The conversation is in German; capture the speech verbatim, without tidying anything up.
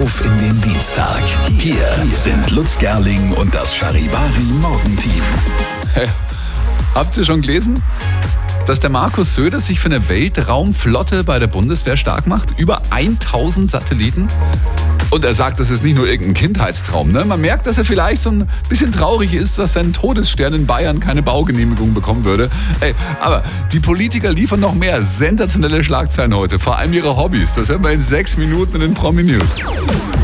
auf in den Dienstag. Hier sind Lutz Gerling und das Charivari Morgenteam. Hey, habt ihr schon gelesen, dass der Markus Söder sich für eine Weltraumflotte bei der Bundeswehr stark macht? Über tausend Satelliten. Und er sagt, das ist nicht nur irgendein Kindheitstraum. Ne? Man merkt, dass er vielleicht so ein bisschen traurig ist, dass sein Todesstern in Bayern keine Baugenehmigung bekommen würde. Ey, aber die Politiker liefern noch mehr sensationelle Schlagzeilen heute. Vor allem ihre Hobbys. Das hören wir in sechs Minuten in den Promi News.